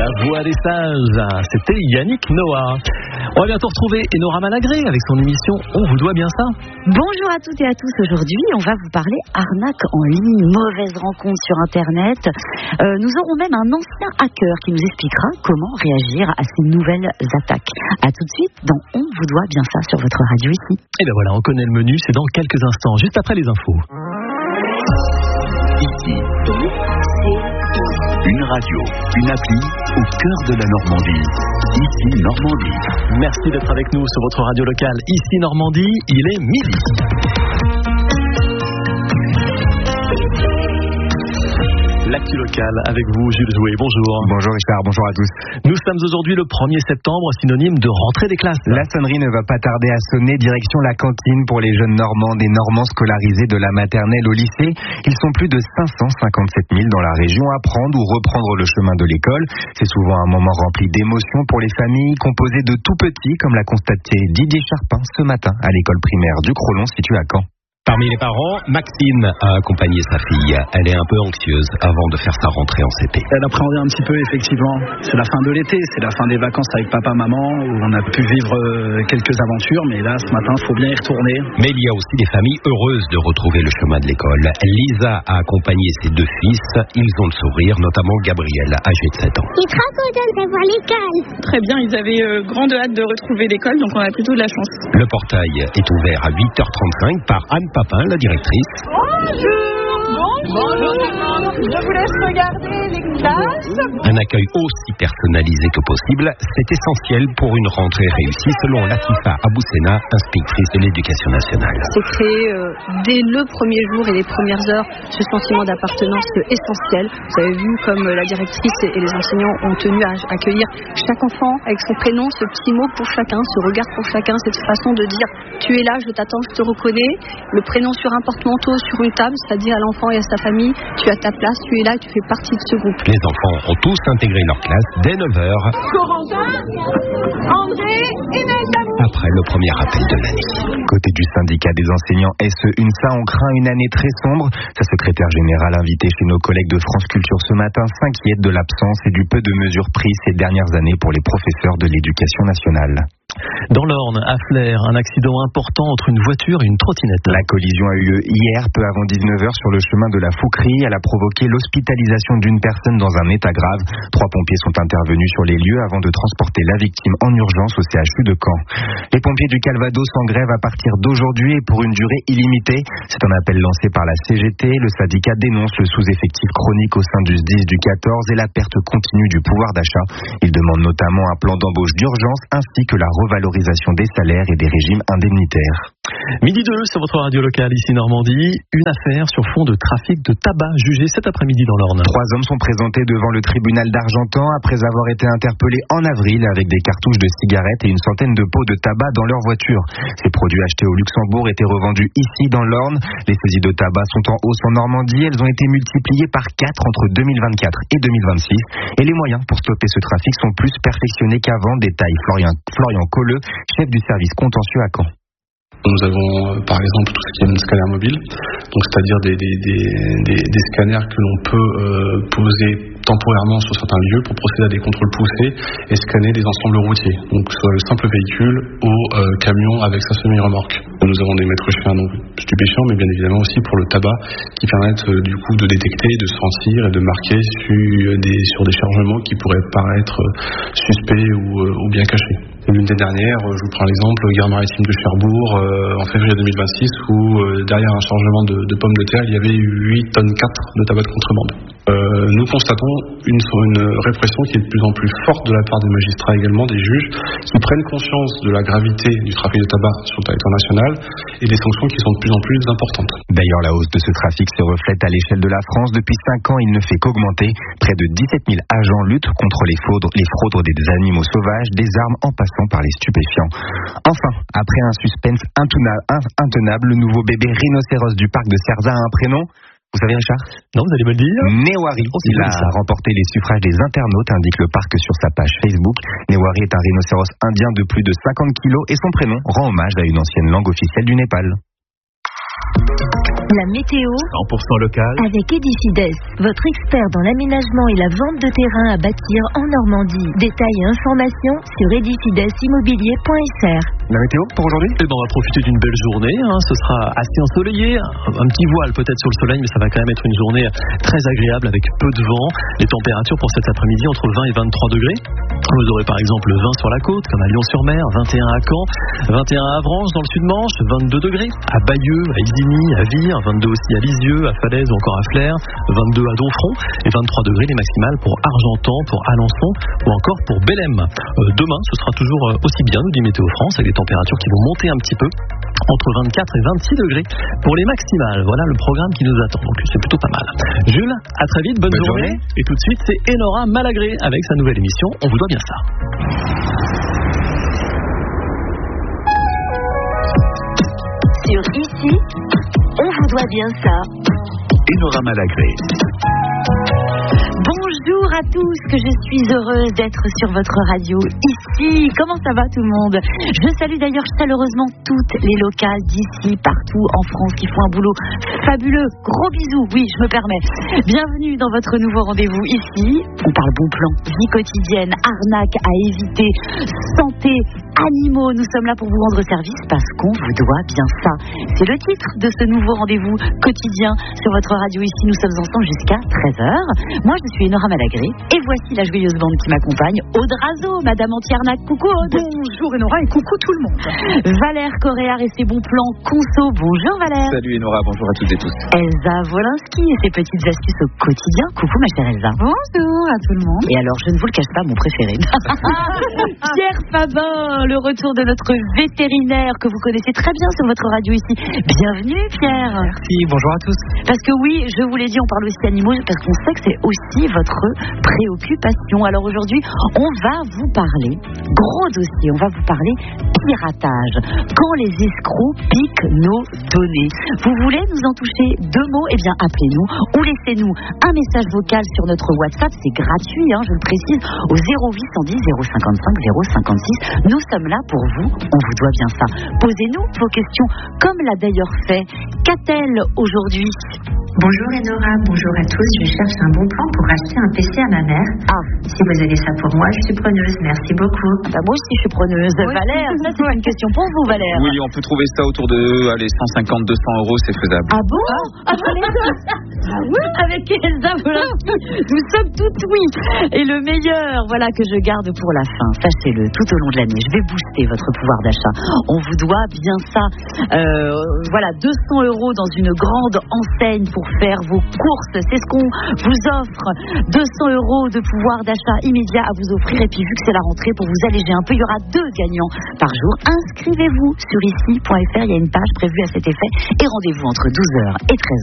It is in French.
La voix des sages, c'était Yannick Noah. On va bientôt retrouver Enora Malagré avec son émission On vous doit bien ça. Bonjour à toutes et à tous. Aujourd'hui, on va vous parler arnaque en ligne, mauvaise rencontre sur Internet. Nous aurons même un ancien hacker qui nous expliquera comment réagir à ces nouvelles attaques. À tout de suite dans On vous doit bien ça sur votre radio ici. Et bien voilà, on connaît le menu, c'est dans quelques instants, juste après les infos. Ici, une radio, une appli au cœur de la Normandie. Ici Normandie. Merci d'être avec nous sur votre radio locale. Ici Normandie, il est midi. L'actu locale avec vous, Jules Jouet. Bonjour. Bonjour Richard, bonjour à tous. Nous sommes aujourd'hui le 1er septembre, synonyme de rentrée des classes. La sonnerie ne va pas tarder à sonner, direction la cantine pour les jeunes Normandes et Normands scolarisés de la maternelle au lycée. Ils sont plus de 557 000 dans la région à prendre ou reprendre le chemin de l'école. C'est souvent un moment rempli d'émotions pour les familles, composé de tout petits, comme l'a constaté Didier Charpin ce matin à l'école primaire du Crolon située à Caen. Parmi les parents, Maxime a accompagné sa fille. Elle est un peu anxieuse avant de faire sa rentrée en CP. Elle appréhendait un petit peu, effectivement. C'est la fin de l'été, c'est la fin des vacances avec papa, maman, où on a pu vivre quelques aventures, mais là, ce matin, il faut bien y retourner. Mais il y a aussi des familles heureuses de retrouver le chemin de l'école. Lisa a accompagné ses deux fils. Ils ont le sourire, notamment Gabriel, âgé de 7 ans. Ils sont trop contents de voir l'école. Très bien, ils avaient grande hâte de retrouver l'école, donc on a plutôt de la chance. Le portail est ouvert à 8h35 par Anne Papin, la directrice. Bonjour tout le monde, je vous laisse regarder les classes. Un accueil aussi personnalisé que possible, c'est essentiel pour une rentrée réussie selon Latifa Aboussena, inspectrice de l'éducation nationale. C'est créer dès le premier jour et les premières heures ce sentiment d'appartenance essentiel. Vous avez vu comme la directrice et les enseignants ont tenu à accueillir chaque enfant avec son prénom, ce petit mot pour chacun, ce regard pour chacun, cette façon de dire tu es là, je t'attends, je te reconnais. Le prénom sur un porte-manteau, sur une table, c'est-à-dire à l'enfant et à sa famille, tu as ta place, tu es là, tu fais partie de ce groupe. Les enfants ont tous intégré leur classe dès 9h. Corentin, André, Inès. Après le premier appel de l'année. Côté du syndicat des enseignants SE-UNSA, on craint une année très sombre. Sa secrétaire générale invitée chez nos collègues de France Culture ce matin s'inquiète de l'absence et du peu de mesures prises ces dernières années pour les professeurs de l'éducation nationale. Dans l'Orne, à Flers, un accident important entre une voiture et une trottinette. La collision a eu lieu hier, peu avant 19h, sur le chemin de la Fouquerie. Elle a provoqué l'hospitalisation d'une personne dans un état grave. 3 pompiers sont intervenus sur les lieux avant de transporter la victime en urgence au CHU de Caen. Les pompiers du Calvados sont en grève à partir d'aujourd'hui et pour une durée illimitée. C'est un appel lancé par la CGT. Le syndicat dénonce le sous-effectif chronique au sein du SDIS du 14 et la perte continue du pouvoir d'achat. Il demande notamment un plan d'embauche d'urgence ainsi que la revalorisation des salaires et des régimes indemnitaires. Midi 2 sur votre radio locale ici Normandie, une affaire sur fond de trafic de tabac jugée cet après-midi dans l'Orne. 3 hommes sont présentés devant le tribunal d'Argentan après avoir été interpellés en avril avec des cartouches de cigarettes et une centaine de pots de tabac dans leur voiture. Ces produits achetés au Luxembourg étaient revendus ici dans l'Orne. Les saisies de tabac sont en hausse en Normandie. Elles ont été multipliées par 4 entre 2024 et 2026. Et les moyens pour stopper ce trafic sont plus perfectionnés qu'avant, détaille Florian Colleux, chef du service contentieux à Caen. Nous avons par exemple tout ce qui est scanner mobile, donc c'est-à-dire des scanners que l'on peut poser temporairement sur certains lieux pour procéder à des contrôles poussés et scanner des ensembles routiers, donc soit le simple véhicule au camion avec sa semi-remorque. Nous avons des maîtres chiens donc stupéfiants, mais bien évidemment aussi pour le tabac qui permettent du coup de détecter, de sentir et de marquer sur des chargements qui pourraient paraître suspects ou bien cachés. L'une des dernières, je vous prends l'exemple, gare maritime de Cherbourg, en février 2026, où derrière un chargement de pommes de terre, il y avait 8 tonnes 4 de tabac de contrebande. Nous constatons une répression qui est de plus en plus forte de la part des magistrats également, des juges, qui prennent conscience de la gravité du trafic de tabac sur le territoire national et des sanctions qui sont de plus en plus importantes. D'ailleurs, la hausse de ce trafic se reflète à l'échelle de la France. Depuis 5 ans, il ne fait qu'augmenter. Près de 17 000 agents luttent contre les fraudes des animaux sauvages, des armes en passant par les stupéfiants. Enfin, après un suspense intenable, le nouveau bébé rhinocéros du parc de Cerza a un prénom. Vous savez, Richard? Non, vous allez me le dire. Newari. Il a remporté les suffrages des internautes, indique le parc sur sa page Facebook. Newari est un rhinocéros indien de plus de 50 kilos et son prénom rend hommage à une ancienne langue officielle du Népal. La météo 100% local avec Edicides, votre expert dans l'aménagement et la vente de terrain à bâtir en Normandie. Détails et informations sur edicidesimmobilier.fr. La météo pour aujourd'hui? On va profiter d'une belle journée, ce sera assez ensoleillé, un petit voile peut-être sur le soleil, mais ça va quand même être une journée très agréable avec peu de vent. Les températures pour cet après-midi entre 20 et 23 degrés. Vous aurez par exemple 20 sur la côte, comme à Lyon-sur-Mer, 21 à Caen, 21 à Avranches dans le Sud-Manche, 22 degrés à Bayeux, à Isigny, à Vire, 22 aussi à Lisieux, à Falaise ou encore à Flers, 22 à Donfront et 23 degrés les maximales pour Argentan, pour Alençon ou encore pour Bellem. Demain, ce sera toujours aussi bien, nous dit Météo France, avec des températures qui vont monter un petit peu, entre 24 et 26 degrés pour les maximales. Voilà le programme qui nous attend, donc c'est plutôt pas mal. Jules, à très vite, bonne journée. Et tout de suite, c'est Enora Malagré avec sa nouvelle émission On vous doit bien ça. Sur Ici, on vous doit bien ça. Enora Malagré. Bonjour à tous, que je suis heureuse d'être sur votre radio ici. Comment ça va tout le monde? Je salue d'ailleurs chaleureusement toutes les locales d'ici, partout en France, qui font un boulot fabuleux. Gros bisous, oui, je me permets. Bienvenue dans votre nouveau rendez-vous ici. On parle bon plan, vie quotidienne, arnaque à éviter, santé, animaux. Nous sommes là pour vous rendre service parce qu'on vous doit bien ça. C'est le titre de ce nouveau rendez-vous quotidien sur votre radio ici. Nous sommes ensemble jusqu'à 13h. Moi, je suis Enora Malagré et voici la joyeuse bande qui m'accompagne. Aude Razo, Madame Anti-Arnaque, coucou Aude. Bonjour Enora et coucou tout le monde. Valère Coréard et ses bons plans conso. Bonjour Valère. Salut Enora, bonjour à toutes et tous. Elsa Wolinski et ses petites astuces au quotidien. Coucou ma chère Elsa. Bonjour à tout le monde. Et alors, je ne vous le cache pas, mon préféré. Pierre Fabin, le retour de notre vétérinaire que vous connaissez très bien sur votre radio ici. Bienvenue Pierre. Merci, bonjour à tous. Parce que oui, je vous l'ai dit, on parle aussi animaux parce qu'on sait que c'est aussi votre préoccupation. Alors aujourd'hui, on va vous parler, gros dossier, on va vous parler piratage. Quand les escrocs piquent nos données. Vous voulez nous en toucher deux mots? Eh bien, appelez-nous ou laissez-nous un message vocal sur notre WhatsApp. C'est gratuit, je le précise, au 0810 055 056. Nous sommes là pour vous. On vous doit bien ça. Posez-nous vos questions, comme l'a d'ailleurs fait Catel aujourd'hui. Bonjour Enora, bonjour à tous. Je cherche un bon plan pour acheter un PC à ma mère. Si vous avez ça pour moi, je suis preneuse. Merci beaucoup. Moi aussi, je suis preneuse. Oui. Valère, ça c'est une question pour vous, Valère. Oui, on peut trouver ça autour de 150-200 euros, c'est faisable. Ah bon? Oui, avec Elsa Wolinski, nous sommes toutes oui. Et le meilleur, voilà que je garde pour la fin. Sachez-le, tout au long de l'année, je vais booster votre pouvoir d'achat. On vous doit bien ça. Voilà, 200 euros dans une grande enseigne pour faire vos courses. C'est ce qu'on vous offre. 200 euros de pouvoir d'achat immédiat à vous offrir. Et puis vu que c'est la rentrée, pour vous alléger un peu, il y aura 2 gagnants par jour. Inscrivez-vous sur ici.fr. Il y a une page prévue à cet effet. Et rendez-vous entre 12h et 13h.